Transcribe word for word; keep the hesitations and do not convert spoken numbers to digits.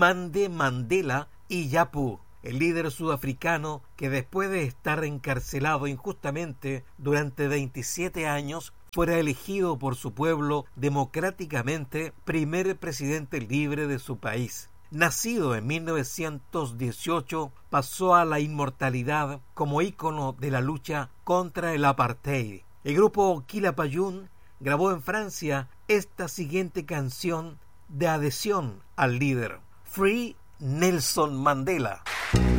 Mande Mandela Iyapu, el líder sudafricano que después de estar encarcelado injustamente durante veintisiete años, fuera elegido por su pueblo democráticamente primer presidente libre de su país. Nacido en mil novecientos dieciocho, pasó a la inmortalidad como ícono de la lucha contra el apartheid. El grupo Quilapayún grabó en Francia esta siguiente canción de adhesión al líder: Free Nelson Mandela.